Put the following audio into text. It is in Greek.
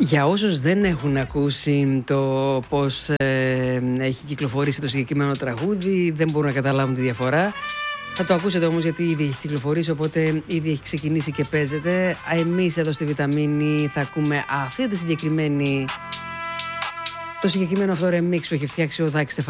Για όσους δεν έχουν ακούσει το πώς έχει κυκλοφορήσει το συγκεκριμένο τραγούδι, δεν μπορούν να καταλάβουν τη διαφορά. Θα το ακούσετε όμως, γιατί ήδη έχει κυκλοφορήσει, οπότε ήδη έχει ξεκινήσει και παίζεται. Εμείς εδώ στη Βιταμίνη θα ακούμε αυτή τη συγκεκριμένη, το συγκεκριμένο αυτό remix που έχει φτιάξει ο Δάκης Στεφανίδης.